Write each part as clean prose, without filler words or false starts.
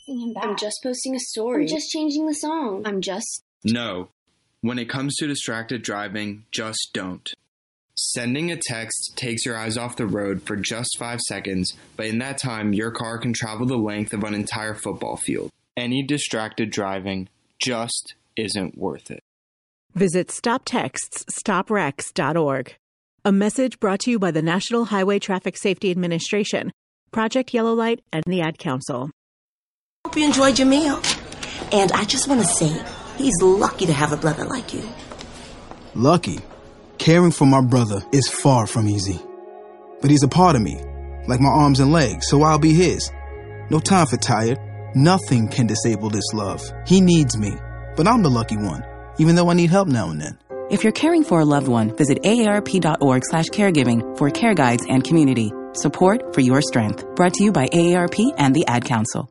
texting him back. I'm just posting a story. I'm just changing the song. I'm just... No. When it comes to distracted driving, just don't. Sending a text takes your eyes off the road for just 5 seconds, but in that time, your car can travel the length of an entire football field. Any distracted driving just isn't worth it. Visit StopTextsStopWrecks.org. A message brought to you by the National Highway Traffic Safety Administration, Project Yellow Light, and the Ad Council. Hope you enjoyed your meal. And I just want to say, he's lucky to have a brother like you. Lucky? Caring for my brother is far from easy. But he's a part of me, like my arms and legs, so I'll be his. No time for tired. Nothing can disable this love. He needs me, but I'm the lucky one, even though I need help now and then. If you're caring for a loved one, visit aarp.org/caregiving for care guides and community. Support for your strength. Brought to you by AARP and the Ad Council.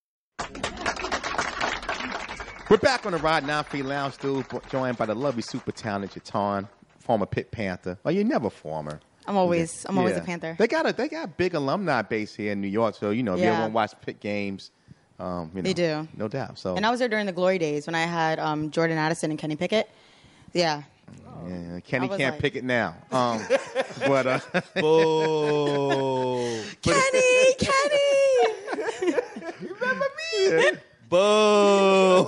We're back on the Rod 93 Lounge, still joined by the lovely, super talented Jatan, former Pitt Panther. Oh, you're never former. I'm always a Panther. They got a big alumni base here in New York, so if you ever want to watch Pitt games, they do, no doubt. So, and I was there during the glory days when I had Jordan Addison and Kenny Pickett. Yeah. Yeah, Kenny can't pick it now. Kenny. You remember me? Boo!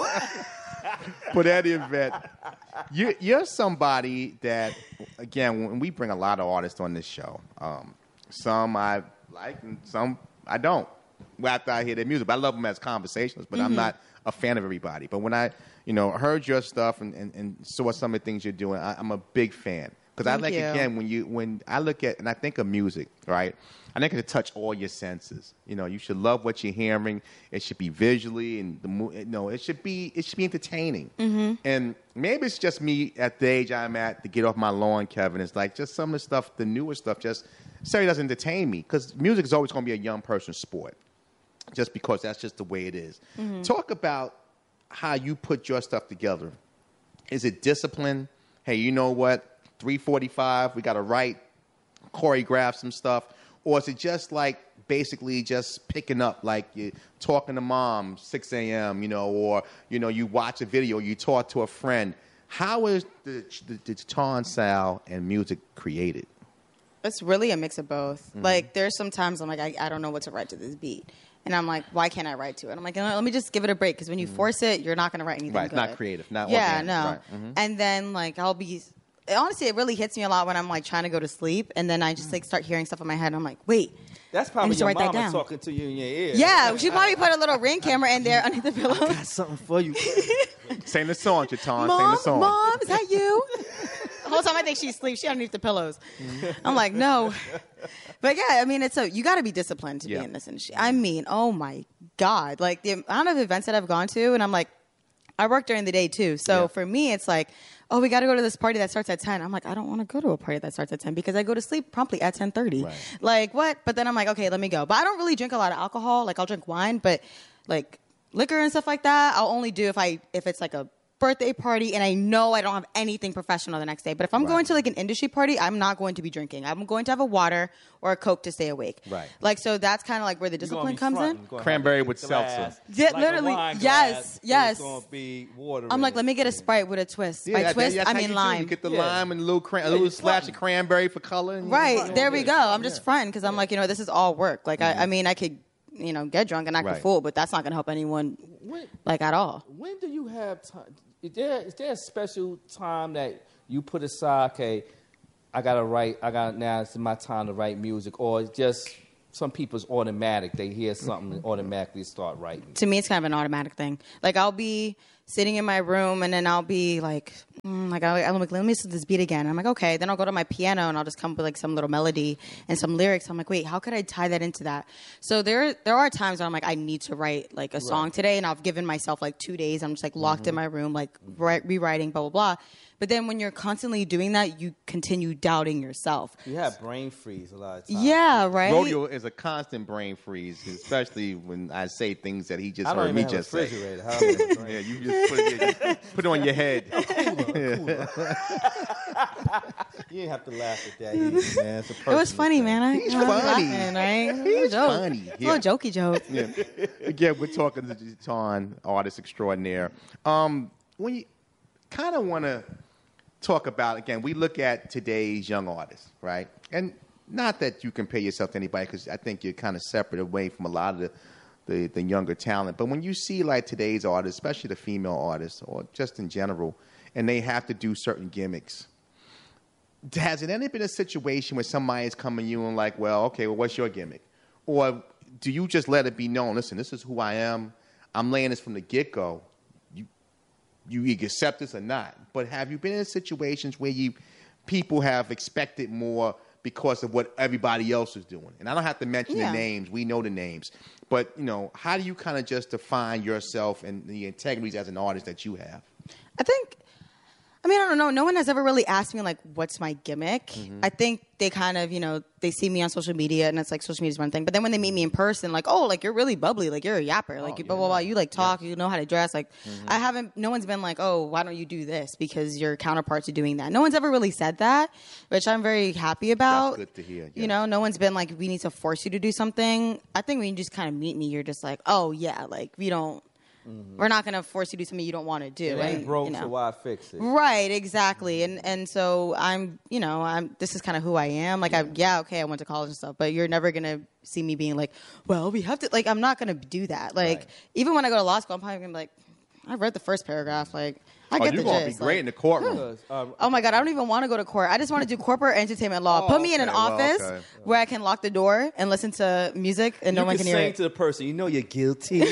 But at the event, you're somebody that, again, when we bring a lot of artists on this show, some I like and some I don't. After I hear their music, but I love them as conversations. But I'm not a fan of everybody. But when I, heard your stuff and saw some of the things you're doing, I'm a big fan. Because I like, again, when I look at and I think of music, right? I think it touch all your senses. You should love what you're hearing. It should be visually and it should be entertaining. Mm-hmm. And maybe it's just me at the age I'm at to get off my lawn, Kevin. It's like just some of the stuff, the newer stuff, just certainly doesn't entertain me because music is always going to be a young person's sport. Just because that's just the way it is. Mm-hmm. Talk about how you put your stuff together. Is it discipline? Hey, you know what? 3:45, we got to write, choreograph some stuff. Or is it just like basically just picking up, like you're talking to mom, 6 a.m., or, you watch a video, you talk to a friend. How is the Jatan sound and music created? It's really a mix of both. Mm-hmm. Like, there's some times I'm like, I don't know what to write to this beat. And I'm like, why can't I write to it? I'm like, let me just give it a break. Because when you force it, you're not going to write anything good. Not creative. Not organic. No. Right. Mm-hmm. And then, honestly, it really hits me a lot when I'm, trying to go to sleep. And then I just, start hearing stuff in my head. And I'm like, wait. That's probably your mama talking to you in your ear. Yeah. She probably put a little Ring camera in there underneath the pillow. I got something for you. Sing the song, Jatan. Sing the song. Mom, is that you? The whole time I think she's asleep. She underneath the pillows. I'm like, no. But yeah, you got to be disciplined to be in this industry. Oh my God. Like the amount of events that I've gone to, and I'm like, I work during the day too. So for me, it's like, oh, we got to go to this party that starts at 10. I'm like, I don't want to go to a party that starts at 10 because I go to sleep promptly at 10:30. Right. Like what? But then I'm like, okay, let me go. But I don't really drink a lot of alcohol. Like I'll drink wine, but like liquor and stuff like that, I'll only do if it's like a birthday party and I know I don't have anything professional the next day. But if I'm going to like an industry party, I'm not going to be drinking. I'm going to have a water or a Coke to stay awake. Right. Like, so that's kind of like where the discipline comes in. Cranberry with seltzer. Yeah, like literally. Yes. It's going to be water. I'm like, let me get a Sprite with a twist. By twist, I mean lime. You get the lime and a little slash of cranberry for color. Right. There we go. I'm just fronting because I'm like, this is all work. Like, I could, get drunk and act a fool, but that's not going to help anyone, at all. When do you have time? Is there a special time that you put aside, okay, now it's my time to write music, or just some people's automatic, they hear something and automatically start writing? To me, it's kind of an automatic thing. Like, I'll be sitting in my room, and then I'll be like, I'm like, let me listen to this beat again. And I'm like, okay. Then I'll go to my piano, and I'll just come up with, like, some little melody and some lyrics. I'm like, wait, how could I tie that into that? So there are times where I'm like, I need to write, like, a song today, and I've given myself, like, 2 days. I'm just, like, locked in my room, like, rewriting, blah, blah, blah. But then when you're constantly doing that, you continue doubting yourself. You have brain freeze a lot of times. Yeah, right? Rodeo is a constant brain freeze, especially when I say things that he just heard me just say. Yeah, you just put it on your head. You didn't have to laugh at that, man. It's a It was funny, thing. man. He's I was funny. laughing, right? He's Joke. funny. Little jokey joke. Yeah. Again, we're talking to Jeton, artist extraordinaire. When you kind of want to talk about, again, we look at today's young artists, right? And not that you compare yourself to anybody, because I think you're kind of separate away from a lot of the younger talent. But when you see like today's artists, especially the female artists, or just in general, and they have to do certain gimmicks, has it ever been a situation where somebody's coming to you and like, well, okay, well, what's your gimmick? Or do you just let it be known, listen, this is who I am. I'm laying this from the get-go. You either accept this or not. But have you been in situations where people have expected more because of what everybody else is doing? And I don't have to mention the names. We know the names. But, how do you kind of just define yourself and the integrities as an artist that you have? I don't know. No one has ever really asked me, like, what's my gimmick? Mm-hmm. I think they kind of, they see me on social media, and it's like social media is one thing. But then when they meet me in person, like, oh, like, you're really bubbly. Like, you're a yapper. Like, blah, blah, blah. You, like, talk. You know how to dress. Like, no one's been like, oh, why don't you do this? Because your counterparts are doing that. No one's ever really said that, which I'm very happy about. That's good to hear. Yeah. No one's been like, we need to force you to do something. I think when you just kind of meet me, you're just like, oh, yeah, like, we don't. We're not going to force you to do something you don't want to do. It ain't broke, so why fix it? Right, exactly. And so I'm this is kind of who I am. Like, I went to college and stuff, but you're never going to see me being like, well, we have to, like, I'm not going to do that. Like, even when I go to law school, I'm probably going to be like, I read the first paragraph. Like, I get the gist. You're going to be great in the courtroom. Oh, my God. I don't even want to go to court. I just want to do corporate entertainment law. Put me in an office where I can lock the door and listen to music and no one can hear it. You can say to the person, you're guilty.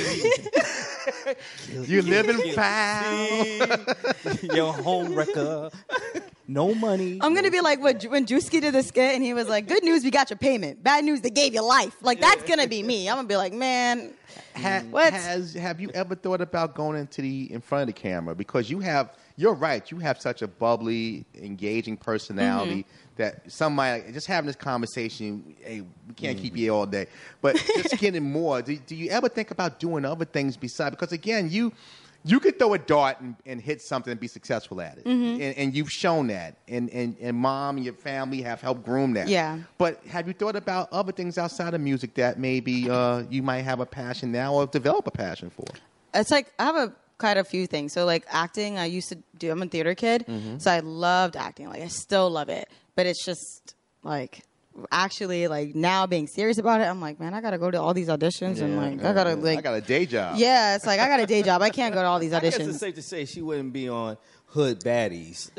You live in foul. Your home wrecker. No money. I'm going to be like when Drewski did the skit and he was like, good news, we got your payment. Bad news, they gave you life. Like, that's going to be me. I'm going to be like, man, what? Have you ever thought about going in front of the camera? Because you're right, you have such a bubbly, engaging personality that somebody, just having this conversation, hey, we can't keep you here all day, but just getting more. Do you ever think about doing other things besides? Because again, you could throw a dart and hit something and be successful at it. And you've shown that. And mom and your family have helped groom that. Yeah. But have you thought about other things outside of music that maybe you might have a passion now or develop a passion for? It's like, I have quite a few things. So, like, acting, I'm a theater kid, so I loved acting. Like, I still love it. But it's just, like, actually, like, now being serious about it, I'm like, man, I got to go to all these auditions and, like, I got to, like... I got a day job. Yeah, it's like, I got a day job. I can't go to all these auditions. I guess it's safe to say she wouldn't be on Hood Baddies.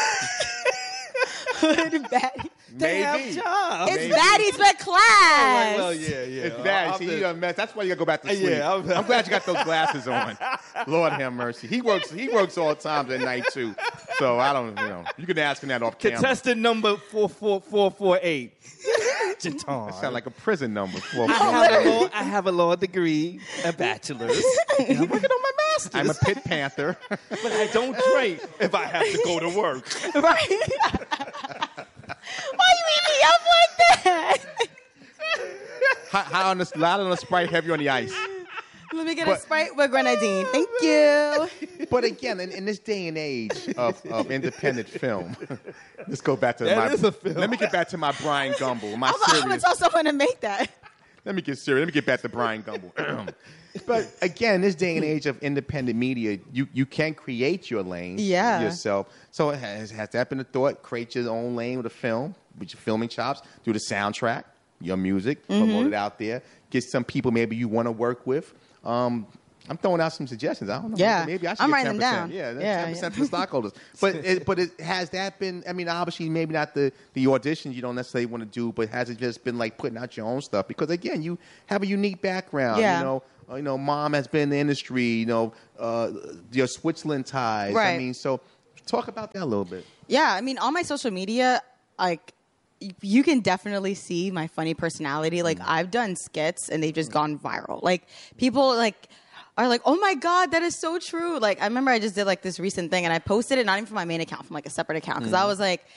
Hood Baddies. They have jobs. It's Baddies for class. Well, yeah. It's bad. See, you done mess. That's why you got to go back to sleep. Yeah, I'm glad you got those glasses on. Lord have mercy. He works all times at night, too. So, I don't, you can ask him that off camera. Contestant number 44448. Jeton. That sounds like a prison number. I have a law degree, a bachelor's. And I'm working on my master's. I'm a pit panther. But I don't drink if I have to go to work. Right? Why you eat me up like that? High on the loud on the Sprite, heavy on the ice. Let me get a Sprite with grenadine. Thank you. But again, in this day and age of independent film, let's go back to is a film. Let me get back to my Brian Gumble. I'm going to tell someone to make that. Let me get serious. Let me get back to Brian Gumble. But again, this day and age of independent media, you can create your lane yourself. So has that been a thought? Create your own lane with a film, with your filming chops, do the soundtrack, your music, promote it out there, get some people maybe you want to work with. I'm throwing out some suggestions. I don't know. Yeah. Maybe I should get 10%. Down. Yeah, 10% to the stockholders. But has that been, I mean, obviously maybe not the auditions you don't necessarily want to do, but has it just been like putting out your own stuff? Because again, you have a unique background. Yeah. Mom has been in the industry, your Switzerland ties. Right. I mean, so talk about that a little bit. Yeah, I mean, on my social media, like, you can definitely see my funny personality. Like, I've done skits and they've just gone viral. Like, people like are like, oh my God, that is so true. Like, I remember I just did like this recent thing and I posted it not even from my main account, from like a separate account. Because I was like,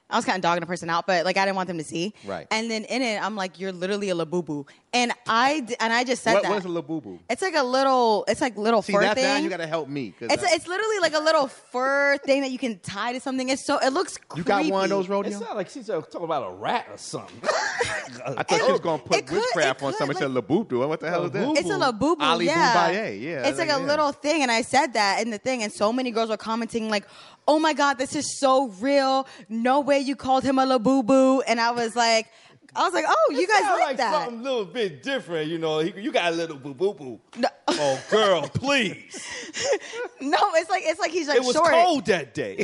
I was kind of dogging a person out, but like I didn't want them to see. Right. And then in it, I'm like, you're literally a labubu. And I just said that. What is a labubu? It's like a little, See, fur now thing. you got to help me. It's literally like a little fur thing that you can tie to something. It looks creepy. You got one of those, It Rodeo? sounds like she's talking about a rat or something. I thought she was going to put witchcraft on something. It said labubu. What the hell is that? It's a labubu, Ali yeah. Boubaye, yeah. It's like a little thing, and I said that in the thing, and so many girls were commenting like, oh my God, this is so real. No way you called him a labubu. And I was like, oh, you guys like that. Something a little bit different, you know. You got a little boo-boo-boo. No. Oh, girl, please. No, it's like he's like it was short. cold that day.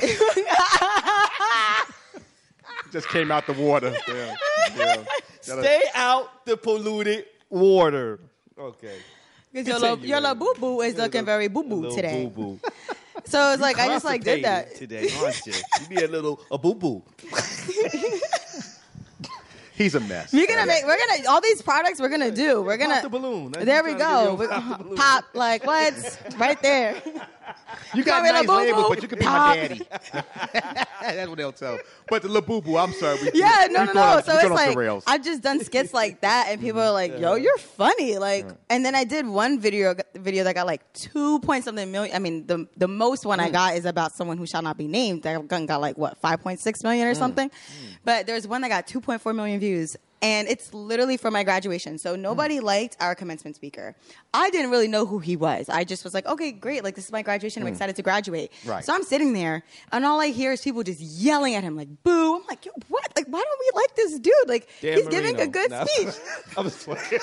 Just came out the water. Yeah. Stay out the polluted water. Okay. Because your labubu is looking very boo-boo today. Boo-boo. So it's like, I just like did that. Today, aren't you? You be a boo-boo. He's a mess. All these products we're gonna do. We're gonna pop the balloon. There we go. Pop like what? Right there. You got Call me nice Labubu. label, but you can be my daddy. That's what they'll tell. But the labubu, I'm sorry. No. So it's like rails. I've just done skits like that, and people are like, "Yo, you're funny." Like, and then I did one video that got like 2.something million. I mean, the most one I got is about someone who shall not be named. That got like what 5.6 million or something. But there's one that got 2.4 million views. And it's literally for my graduation. So nobody liked our commencement speaker. I didn't really know who he was. I just was like, okay, great. Like, this is my graduation. I'm excited to graduate. Right. So I'm sitting there, and all I hear is people just yelling at him, like, boo. I'm like, yo, what? Like, why don't we like this dude? Like, he's giving a good speech. I was playing.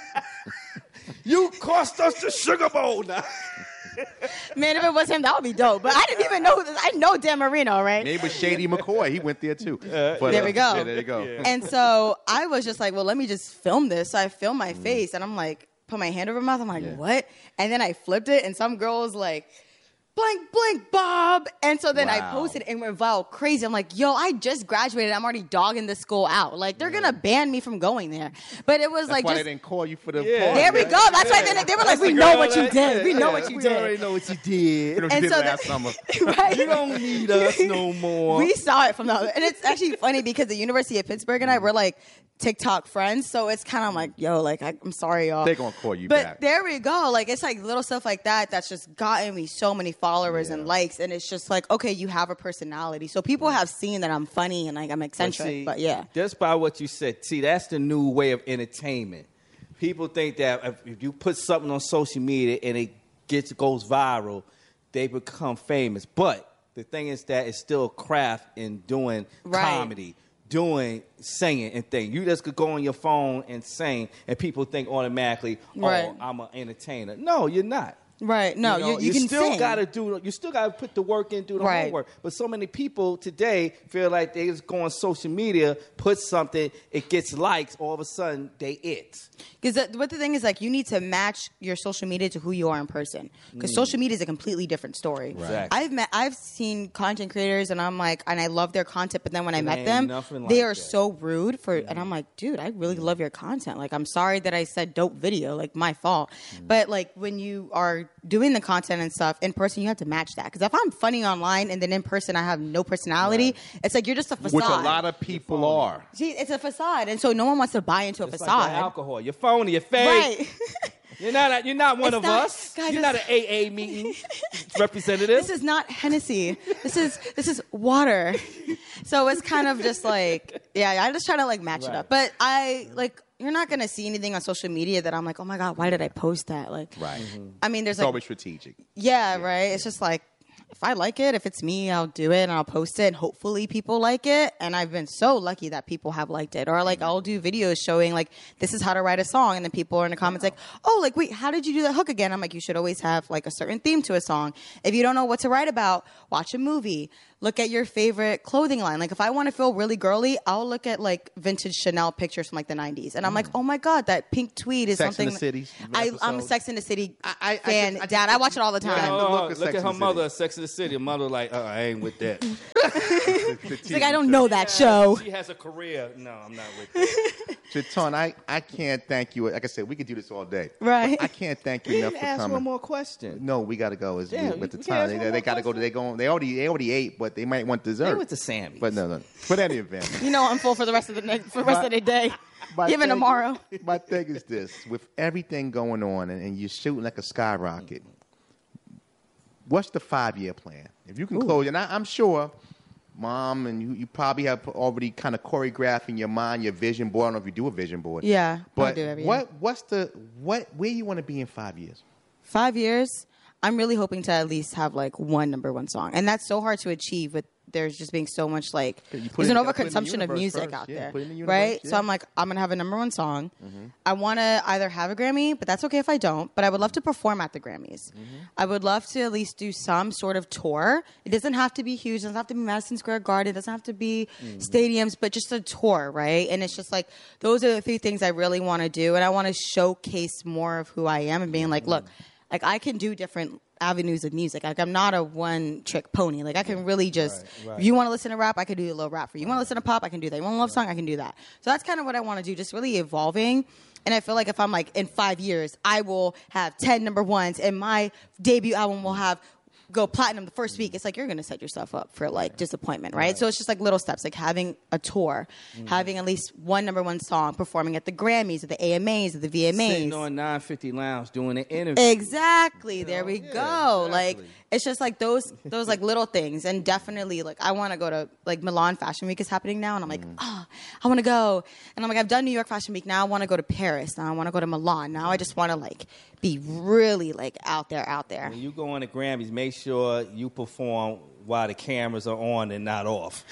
You cost us the Sugar Bowl now. Man, if it was him, that would be dope. But I didn't even know who this. I know Dan Marino, right? Maybe Shady McCoy. He went there too. There we go. Yeah, there you go. Yeah. And so I was just like, well, let me just film this. So I filmed my face, and I'm like, put my hand over my mouth. I'm like, what? And then I flipped it, and some girl's like, blank, blank, Bob. And so then I posted and went viral crazy. I'm like, yo, I just graduated. I'm already dogging this school out. Like, they're going to ban me from going there. But it was That's like why just... they didn't call you for the party. There we go. That's why they were like, we know what you did. We know what you We did. already know what you did. You did last summer. Right? You don't need us no more. We saw it from the other. And it's actually funny because the University of Pittsburgh and I were like TikTok friends. So it's kind of like, yo, like, I'm sorry, y'all. They're going to call you but back. There we go. Like, it's like little stuff like that that's just gotten me so many followers and likes. And it's just like, okay, you have a personality. So people have seen that I'm funny and like I'm eccentric. But yeah. Just by what you said, see, that's the new way of entertainment. People think that if you put something on social media and it goes viral, they become famous. But the thing is that it's still a craft in doing comedy, doing singing and things. You just could go on your phone and sing, and people think automatically, oh, I'm an entertainer. No, you're not. Right. No, you can still sing. you still gotta put the work in, do the homework. But so many people today feel like they just go on social media, put something, it gets likes, all of a sudden they it. Because what the thing is, like, you need to match your social media to who you are in person. Because social media is a completely different story. Right. I've seen content creators, and I'm like, and I love their content, but then when I met ain't them, nothing they like are that. so rude and I'm like, dude, I really love your content. Like, I'm sorry that I said dope video, like, my fault. But like, when you are doing the content and stuff in person, you have to match that. Because if I'm funny online and then in person I have no personality, it's like you're just a facade. Which a lot of people are. See, it's a facade, and so no one wants to buy into a It's facade. like the alcohol. You're phony, you're fake. Right. You're not one It's of not- us. guys, You're not an AA meeting representative. This is not Hennessy. This is water. So it's kind of just like, I just try to like match it up. But you're not going to see anything on social media that I'm like, oh my God, why did I post that? Like, I mean, there's It's like, always strategic. yeah, right. It's just like, if I like it, if it's me, I'll do it and I'll post it and hopefully people like it. And I've been so lucky that people have liked it. Or like I'll do videos showing like, this is how to write a song. And then people are in the comments like, oh, like, wait, how did you do that hook again? I'm like, you should always have like a certain theme to a song. If you don't know what to write about, watch a movie. Look at your favorite clothing line. Like if I want to feel really girly, I'll look at like vintage Chanel pictures from like the 90s. And I'm like, oh my God, that pink tweed is Sex something. and the City I'm a Sex and the City fan. Dad, I watch it all the time. Yeah. Oh, Look at look Sex at her and the mother, City. Sex Sex and the City. Mother like, I ain't with that. She's like, I don't know that show. She has a career. No, I'm not with that. Chaton, I can't thank you. Like I said, we could do this all day. Right. I can't thank you enough for Ask coming. one more question. No, we got to go. It's Damn, with the we can't time. ask one They more got to go. They already ate, but they might want dessert. They went to Sammy's. But no. But any event. You know I'm full for the rest of the day. Even thing- tomorrow. My thing is this: with everything going on, and you're shooting like a skyrocket, what's the 5-year plan? If you can close, and I'm sure, Mom, and you probably have already kind of choreographed in your mind your vision board. I don't know if you do a vision board. Yeah, but I do every year. where you want to be in 5 years? 5 years, I'm really hoping to at least have like one number one song. And that's so hard to achieve with there's just being so much like, there's an overconsumption of music out there, right? Yeah. So I'm like, I'm going to have a number one song. Mm-hmm. I want to either have a Grammy, but that's okay if I don't, but I would love to perform at the Grammys. Mm-hmm. I would love to at least do some sort of tour. It doesn't have to be huge. It doesn't have to be Madison Square Garden. It doesn't have to be stadiums, but just a tour, right? And it's just like, those are the 3 things I really want to do. And I want to showcase more of who I am and being like, look, like I can do different avenues of music. Like I'm not a one-trick pony. Like I can really just, if you want to listen to rap, I can do a little rap for you. You want to listen to pop, I can do that. You want a love song, I can do that. So that's kind of what I want to do, just really evolving. And I feel like if I'm like, in 5 years, I will have 10 number ones and my debut album will go platinum the first week. It's like you're going to set yourself up for like disappointment, right? So it's just like little steps, like having a tour, having at least one number one song, performing at the Grammys, at the AMAs, at the VMAs. Sitting on 950 Lounge doing an interview. Exactly. There we go. Exactly. Like it's just like those like little things. And definitely like I want to go to like Milan Fashion Week is happening now. And I'm like, I want to go. And I'm like, I've done New York Fashion Week. Now I want to go to Paris. Now I want to go to Milan. Now I just want to like be really like out there. When you go on the Grammys, make sure you perform while the cameras are on and not off.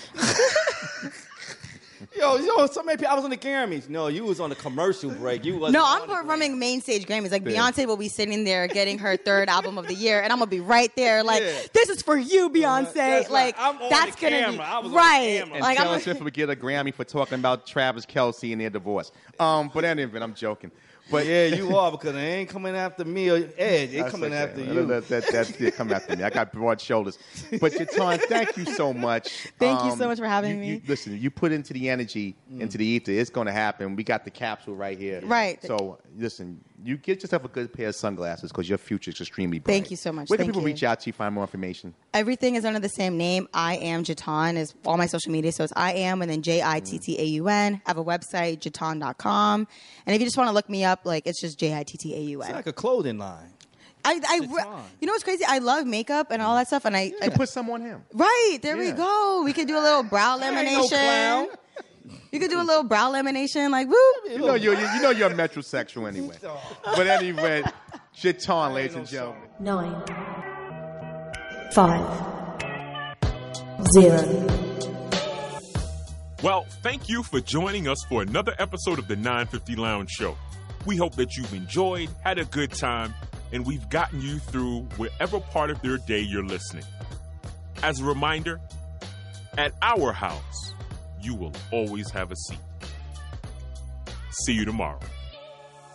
Yo, so many people. I was on the Grammys. No, you was on the commercial break. You wasn't. No, I'm performing main stage Grammys. Like Beyonce will be sitting there getting her 3rd album of the year, and I'm gonna be right there. Like, this is for you, Beyonce. That's like, right. I'm on that's the gonna camera. be I was right. on the camera. And like, Taylor Swift would get a Grammy for talking about Travis Kelce and their divorce. But anyway, I'm joking. But yeah, you are, because they ain't coming after me or Ed. They coming after you. That's it. Come after me. I got broad shoulders. But Chaton, thank you so much. Thank you so much for having me. Listen, you put into the energy, into the ether. It's going to happen. We got the capsule right here. Right. So listen, you get yourself a good pair of sunglasses because your future is extremely bright. Thank you so much. Where can people reach out to you, find more information? Everything is under the same name. I am Chaton is all my social media. So it's I am and then JITTAUN. I have a website, Chaton.com. And if you just want to look me up, like it's just JITTAUN. It's like a clothing line. You know what's crazy? I love makeup and all that stuff. And I put some on him. Right. There we go. We could do a little brow lamination. No clown. You could do a little brow lamination, like woo. You know you're metrosexual anyway. But anyway, Chaton, ladies and gentlemen. 9, 5, 0. Well, thank you for joining us for another episode of the 950 Lounge Show. We hope that you've enjoyed, had a good time, and we've gotten you through whatever part of your day you're listening. As a reminder, at our house, you will always have a seat. See you tomorrow.